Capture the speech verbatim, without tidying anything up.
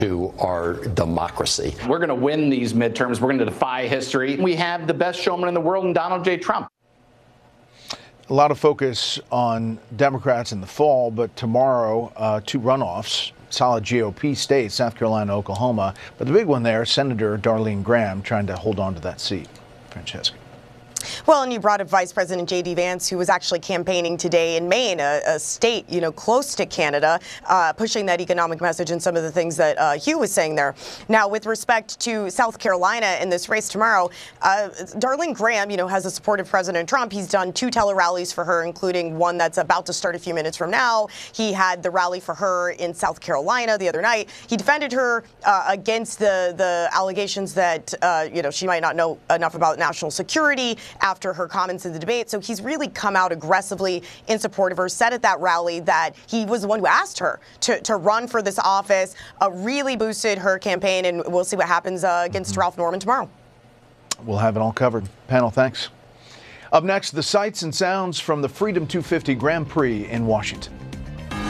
to our democracy. We're going to win these midterms. We're going to defy history. We have the best showman in the world in Donald J. Trump. A lot of focus on Democrats in the fall, but tomorrow, uh, two runoffs, solid G O P states, South Carolina, Oklahoma. But the big one there, Senator Darlene Graham trying to hold on to that seat. Francesca. Well, and you brought up Vice President J D Vance, who was actually campaigning today in Maine, a, a state, you know, close to Canada, uh, pushing that economic message and some of the things that uh, Hugh was saying there. Now, with respect to South Carolina in this race tomorrow, uh, Darlene Graham, you know, has a supportive President Trump. He's done two tele-rallies for her, including one that's about to start a few minutes from now. He had the rally for her in South Carolina the other night. He defended her uh, against the, the allegations that, uh, you know, she might not know enough about national security after her comments in the debate. So he's really come out aggressively in support of her, said at that rally that he was the one who asked her to, to run for this office, uh, really boosted her campaign, and we'll see what happens uh, against Ralph Norman tomorrow. We'll have it all covered. Panel, thanks. Up next, the sights and sounds from the Freedom two fifty Grand Prix in Washington.